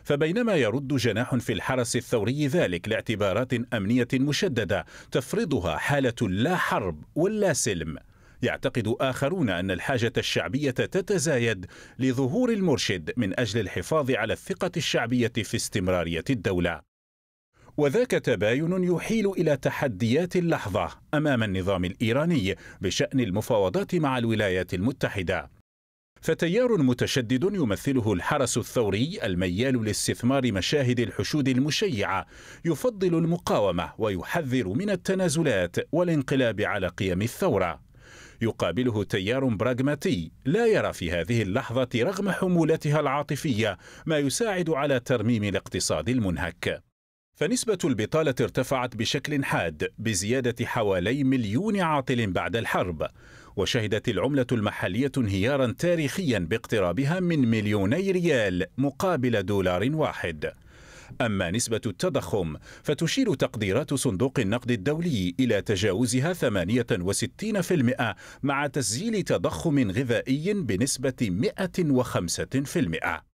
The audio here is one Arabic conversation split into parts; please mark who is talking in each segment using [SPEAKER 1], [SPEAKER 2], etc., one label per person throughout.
[SPEAKER 1] فبينما يرد جناح في الحرس الثوري ذلك لاعتبارات أمنية مشددة تفرضها حالة لا حرب ولا سلم، يعتقد آخرون أن الحاجة الشعبية تتزايد لظهور المرشد من أجل الحفاظ على الثقة الشعبية في استمرارية الدولة. وذاك تباين يحيل إلى تحديات اللحظة أمام النظام الإيراني بشأن المفاوضات مع الولايات المتحدة. فتيار متشدد يمثله الحرس الثوري الميال لاستثمار مشاهد الحشود المشيعة يفضل المقاومة ويحذر من التنازلات والانقلاب على قيم الثورة. يقابله تيار براغماتي لا يرى في هذه اللحظة رغم حمولتها العاطفية ما يساعد على ترميم الاقتصاد المنهك. فنسبة البطالة ارتفعت بشكل حاد بزيادة حوالي 1,000,000 عاطل بعد الحرب، وشهدت العملة المحلية انهيارا تاريخيا باقترابها من 2,000,000 ريال مقابل دولار واحد. أما نسبة التضخم فتشير تقديرات صندوق النقد الدولي إلى تجاوزها 68% مع تسجيل تضخم غذائي بنسبة 105%.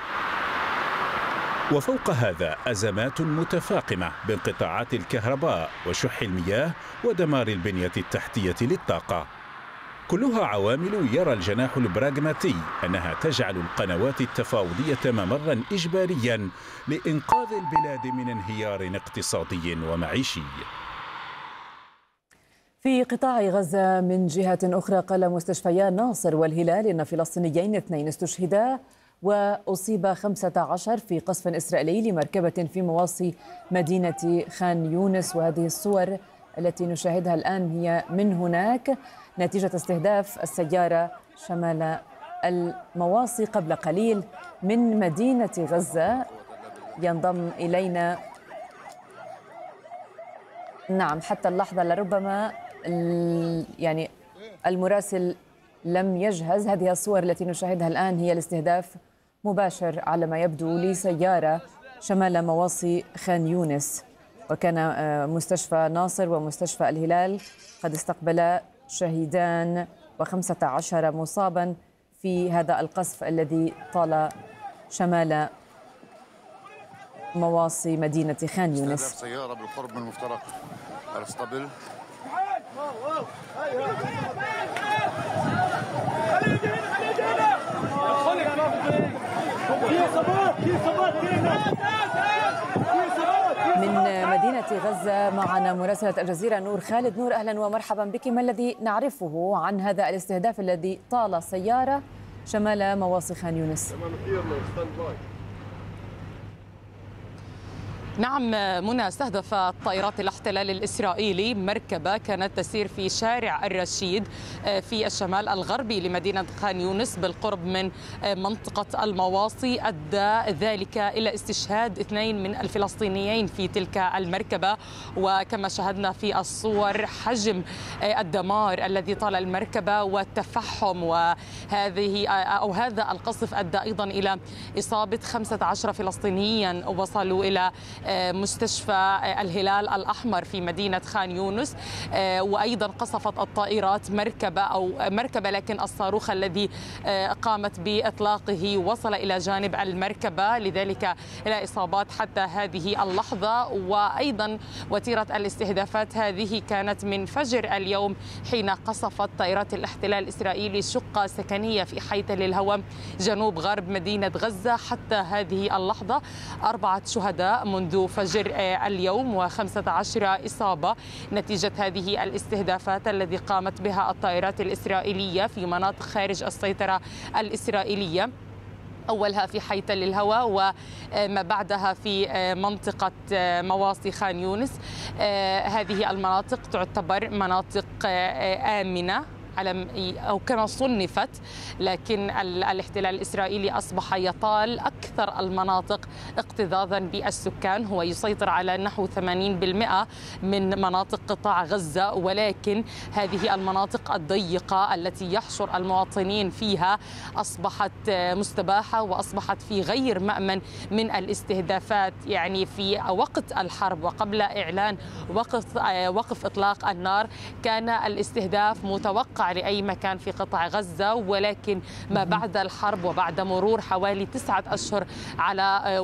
[SPEAKER 1] وفوق هذا أزمات متفاقمة بانقطاعات الكهرباء وشح المياه ودمار البنية التحتية للطاقة، كلها عوامل يرى الجناح البراغماتي أنها تجعل القنوات التفاوضية ممرا إجباريا لإنقاذ البلاد من انهيار اقتصادي ومعيشي.
[SPEAKER 2] في قطاع غزة من جهة أخرى قال مستشفيا ناصر والهلال إن فلسطينيين 2 استشهدا وأصيب 15 في قصف إسرائيلي لمركبة في مواصي مدينة خان يونس. وهذه الصور التي نشاهدها الآن هي من هناك نتيجة استهداف السيارة شمال المواصي قبل قليل من مدينة غزة. ينضم إلينا حتى اللحظة لربما يعني المراسل لم يجهز. هذه الصور التي نشاهدها الآن هي الاستهداف مباشر على ما يبدو لسيارة شمال مواصي خان يونس. وكان مستشفى ناصر ومستشفى الهلال قد استقبلا شهيدان و15 مصابا في هذا القصف الذي طال شمال مواصي مدينة خان يونس.
[SPEAKER 3] سيارة بالقرب من المفترق الاسطبل.
[SPEAKER 2] من مدينة غزة معنا مراسلة الجزيرة نور خالد. نور، أهلا ومرحبا بك. ما الذي نعرفه عن هذا الاستهداف الذي طال سيارة شمال مواصي خان يونس؟
[SPEAKER 4] نعم منى، استهدف طائرات الاحتلال الإسرائيلي مركبة كانت تسير في شارع الرشيد في الشمال الغربي لمدينة خان يونس بالقرب من منطقة المواصي. أدى ذلك إلى استشهاد 2 من الفلسطينيين في تلك المركبة، وكما شاهدنا في الصور حجم الدمار الذي طال المركبة والتفحم، هذا القصف أدى أيضا إلى إصابة 15 فلسطينيا وصلوا إلى مستشفى الهلال الأحمر في مدينة خان يونس. وأيضا قصفت الطائرات مركبة لكن الصاروخ الذي قامت بإطلاقه وصل إلى جانب المركبة، لذلك لا إصابات حتى هذه اللحظة. وأيضا وتيرة الاستهدافات هذه كانت من فجر اليوم حين قصفت طائرات الاحتلال الإسرائيلي شقة سكنية في حي تل الهوى جنوب غرب مدينة غزة. حتى هذه اللحظة 4 شهداء منذ فجر اليوم و15 إصابة نتيجة هذه الاستهدافات التي قامت بها الطائرات الإسرائيلية في مناطق خارج السيطرة الإسرائيلية، أولها في حي تل الهوى وما بعدها في منطقة مواصي خان يونس. هذه المناطق تعتبر مناطق آمنة أو كما صنفت، لكن الاحتلال الإسرائيلي أصبح يطال أكثر المناطق اكتظاظا بالسكان. هو يسيطر على نحو 80% من مناطق قطاع غزة، ولكن هذه المناطق الضيقة التي يحشر المواطنين فيها أصبحت مستباحة وأصبحت في غير مأمن من الاستهدافات. يعني في وقت الحرب وقبل إعلان وقف إطلاق النار كان الاستهداف متوقع لأي مكان في قطاع غزة، ولكن ما بعد الحرب وبعد مرور حوالي 9 أشهر على